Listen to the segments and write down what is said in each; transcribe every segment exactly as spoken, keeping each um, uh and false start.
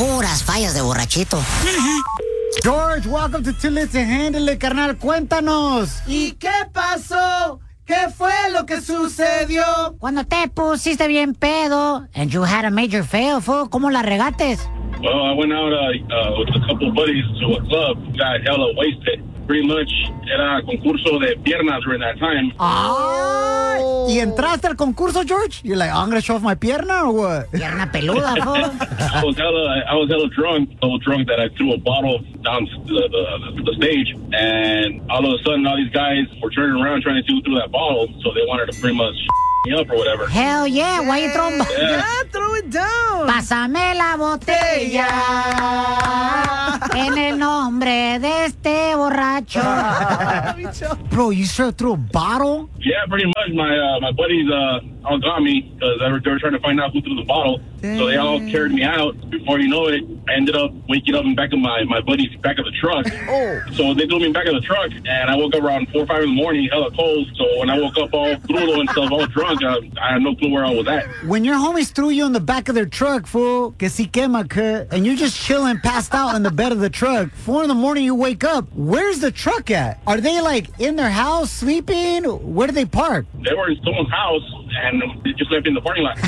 Puras fallas de borrachito. George, welcome to Too Lit to Handle It, carnal. Cuéntanos. ¿Y qué pasó? ¿Qué fue lo que sucedió? Cuando te pusiste bien pedo and you had a major fail, fool, ¿cómo la regates? Well, I went out uh, uh, with a couple of buddies to a club, got hella wasted. Pretty much, era concurso de piernas during that time. Oh. ¿Y entraste al concurso, George? You're like, I'm gonna show off my pierna or what? Pierna peluda, fool. I was hella, I was hella drunk, so drunk that I threw a bottle down the, the, the stage, and all of a sudden, all these guys were turning around trying to do through that bottle, so they wanted to pretty much me up or whatever. Hell yeah, why you throwing... Yeah, yeah, throw it down. Pásame la botella en el nombre de este borracho. Bro, you straight threw a bottle? Yeah, pretty much. My uh, my buddies uh, all got me because they were, they were trying to find out who threw the bottle. Dang. So they all carried me out. Before you know it, I ended up waking up in back of my, my buddy's back of the truck. Oh. So they threw me in back of the truck, and I woke up around four or five in the morning, hella cold. So when I woke up all crudo and stuff, all drunk, I, I had no clue where I was at. When your homies threw you in the back of their truck, fool, que si quema, que, and you're just chilling, passed out in the bed of the truck, four in the morning you wake up, where's the truck at? Are they like in their house sleeping? Where do they park? They were in someone's house, and they just left in the parking lot.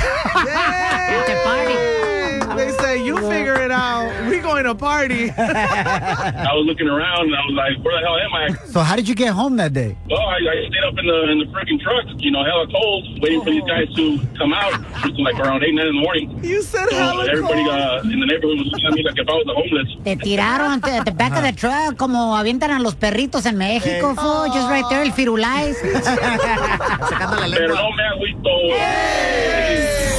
They say, you figure it out. We going to party. I was looking around, and I was like, where the hell am I? So how did you get home that day? Well, I, I stayed up in the in the freaking truck, you know, hella cold, waiting for these guys to come out. It was like around eight, nine in the morning. You said so hella everybody cold. uh, in the neighborhood was looking at me like if I was a homeless. Te tiraron at the back of the truck como avientan a los perritos en México, fool. Just right there, el firulais. Pero no me agüito.